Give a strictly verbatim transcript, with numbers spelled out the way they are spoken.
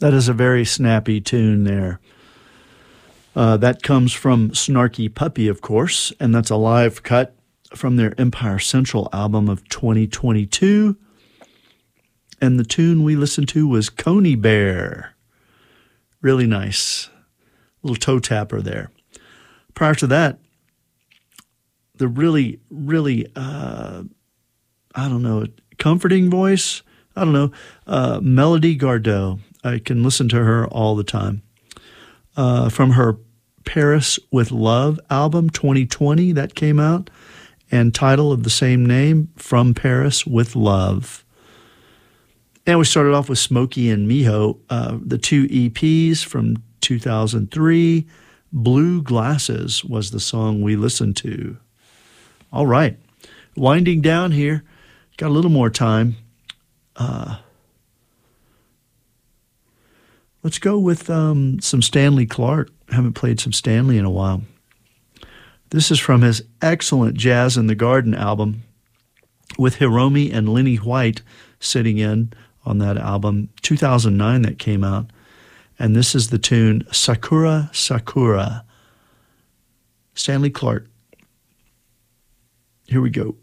That is a very snappy tune there. Uh, that comes from Snarky Puppy, of course, and that's a live cut from their Empire Central album of twenty twenty-two. And the tune we listened to was Coney Bear. Really nice. Little toe tapper there. Prior to that, the really, really, uh, I don't know, comforting voice, I don't know, uh, Melody Gardot. I can listen to her all the time. Uh, from her Paris with Love album, twenty twenty, that came out, and title of the same name, From Paris with Love. And we started off with Smokey and Miho, uh, the two E Ps from two thousand three. Blue Glasses was the song we listened to. All right, winding down here, got a little more time. Uh, let's go with um, some Stanley Clarke. Haven't played some Stanley in a while. This is from his excellent Jazz in the Garden album with Hiromi and Lenny White sitting in on that album, two thousand nine that came out. And this is the tune Sakura Sakura. Stanley Clarke. Here we go.